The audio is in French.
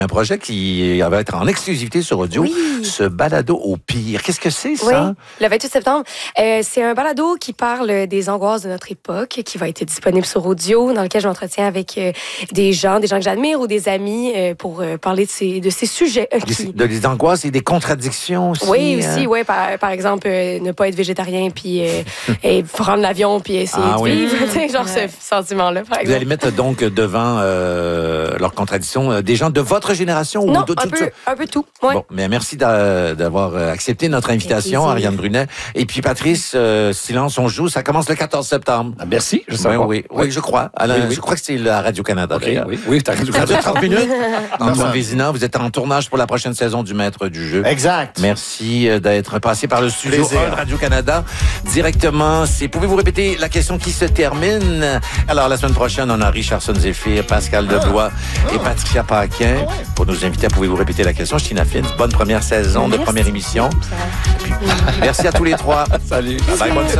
Un projet qui va être en exclusivité sur audio, ce balado au pire. Qu'est-ce que c'est, ça? Oui, le 28 septembre. C'est un balado qui parle des angoisses de notre époque, qui va être disponible sur audio, dans lequel je m'entretiens avec des gens que j'admire ou des amis pour parler de ces sujets. Des angoisses et des contradictions aussi. Oui, aussi, oui. Par exemple, ne pas être végétarien, puis et prendre l'avion, puis essayer de vivre. Genre ce sentiment-là, par exemple. Vous allez mettre donc devant leurs contradictions des gens de votre génération? Non, ou un peu tout. Ouais. Bon, mais merci d'avoir accepté notre invitation, Ariane Brunet. Et puis Patrice, Silence on joue, ça commence le 14 septembre. Ah, merci, je sais pas. Oui, je crois. Je crois que c'est la Radio-Canada. Okay, oui, t'as Radio-Canada. 30 minutes. Antoine Vézina, vous êtes en tournage pour la prochaine saison du Maître du jeu. Exact. Merci d'être passé par le studio 1 de Radio-Canada. Directement, pouvez-vous répéter la question qui se termine? Alors, la semaine prochaine, on a Richardson Zéphyr, Pascal Deblois et Patricia Paquin. Pour nos invités, pouvez-vous répéter la question? Tina Finn, bonne première saison de première émission. Puis, merci à tous les trois. Salut. Bye, bonne semaine.